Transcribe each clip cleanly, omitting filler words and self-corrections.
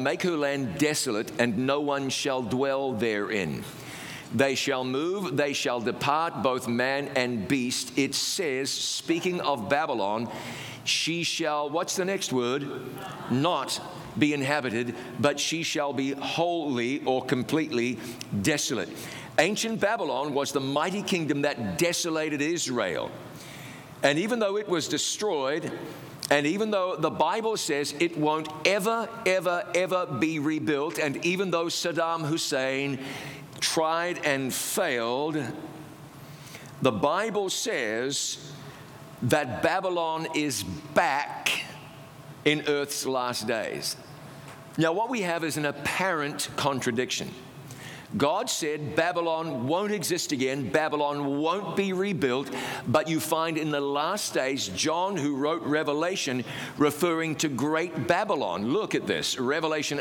make her land desolate, and no one shall dwell therein. They shall move, they shall depart, both man and beast. It says, speaking of Babylon, she shall, what's the next word? Not be inhabited, but she shall be wholly or completely desolate. Ancient Babylon was the mighty kingdom that desolated Israel. And even though it was destroyed, and even though the Bible says it won't ever, ever, ever be rebuilt, and even though Saddam Hussein tried and failed, the Bible says that Babylon is back in earth's last days. Now, what we have is an apparent contradiction. God said Babylon won't exist again, Babylon won't be rebuilt, but you find in the last days, John, who wrote Revelation, referring to Great Babylon. Look at this, Revelation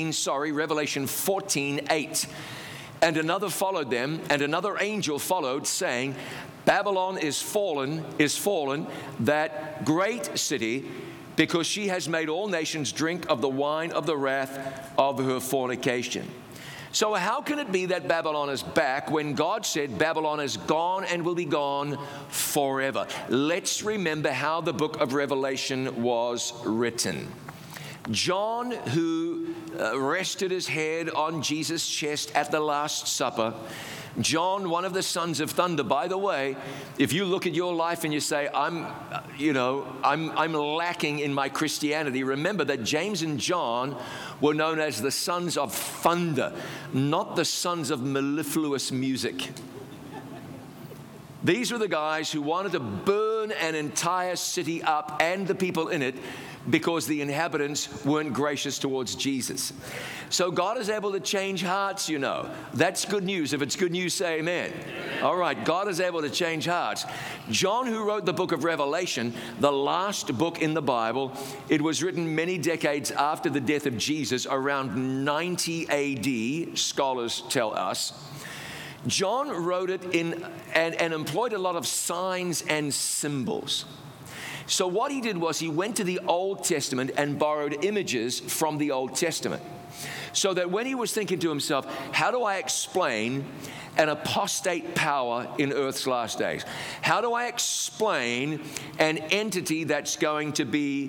14:8. And another followed them, and another angel followed, saying, Babylon is fallen, that great city, because she has made all nations drink of the wine of the wrath of her fornication. So how can it be that Babylon is back when God said Babylon is gone and will be gone forever? Let's remember how the book of Revelation was written. John, who rested his head on Jesus' chest at the Last Supper, John, one of the sons of thunder. By the way, if you look at your life and you say, I'm lacking in my Christianity, remember that James and John were known as the sons of thunder, not the sons of mellifluous music. These were the guys who wanted to burn an entire city up and the people in it because the inhabitants weren't gracious towards Jesus. So God is able to change hearts, you know. That's good news. If it's good news, say amen. All right, God is able to change hearts. John, who wrote the book of Revelation, the last book in the Bible, it was written many decades after the death of Jesus, around 90 AD, scholars tell us. John wrote it and employed a lot of signs and symbols. So what he did was he went to the Old Testament and borrowed images from the Old Testament. So that when he was thinking to himself, how do I explain an apostate power in earth's last days? How do I explain an entity that's going to be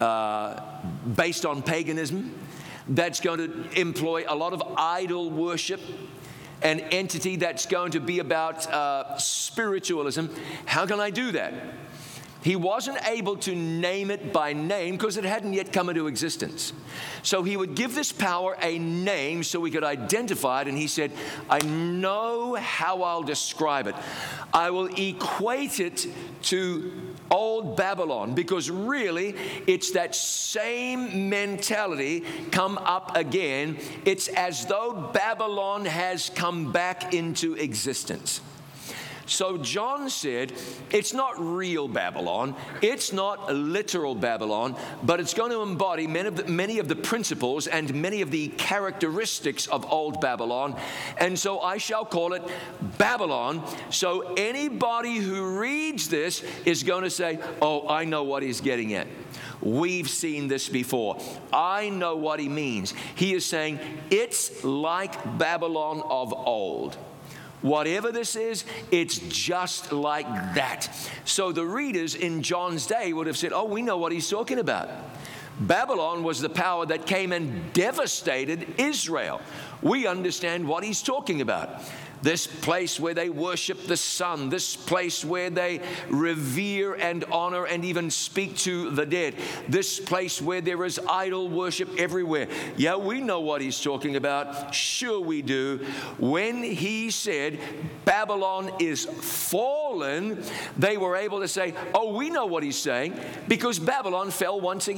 based on paganism, that's going to employ a lot of idol worship, an entity that's going to be about spiritualism? How can I do that? He wasn't able to name it by name because it hadn't yet come into existence. So he would give this power a name so we could identify it. And he said, I know how I'll describe it. I will equate it to old Babylon, because really it's that same mentality come up again. It's as though Babylon has come back into existence. So John said, it's not real Babylon, it's not literal Babylon, but it's going to embody many of the principles and many of the characteristics of old Babylon, and so I shall call it Babylon. So anybody who reads this is going to say, oh, I know what he's getting at. We've seen this before. I know what he means. He is saying, it's like Babylon of old. Whatever this is, it's just like that. So the readers in John's day would have said, oh, we know what he's talking about. Babylon was the power that came and devastated Israel. We understand what he's talking about. This place where they worship the sun, this place where they revere and honor and even speak to the dead, this place where there is idol worship everywhere. Yeah, we know what he's talking about. Sure we do. When he said Babylon is fallen, they were able to say, oh, we know what he's saying, because Babylon fell once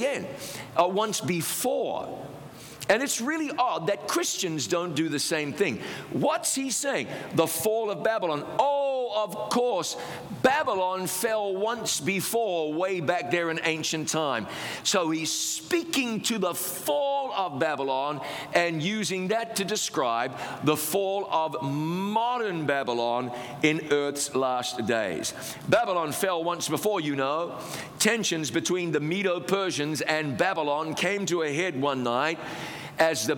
before. And it's really odd that Christians don't do the same thing. What's he saying? The fall of Babylon. Oh, of course, Babylon fell once before, way back there in ancient time. So he's speaking to the fall of Babylon and using that to describe the fall of modern Babylon in earth's last days. Babylon fell once before, you know. Tensions between the Medo-Persians and Babylon came to a head one night. as the